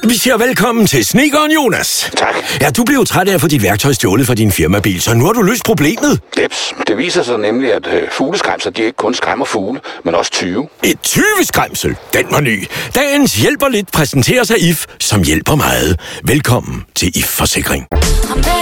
Vi siger velkommen til snedkeren Jonas. Tak. Ja, du blev træt af at få dit værktøj stjålet fra din firmabil, så nu har du løst problemet. Jeps. Det viser sig nemlig, at fugleskræmser, de ikke kun skræmmer fugle, men også 20. Et 20-skræmsel, den var ny. Dagens Hjælper Lidt præsenterer sig IF, som hjælper meget. Velkommen til IF Forsikring.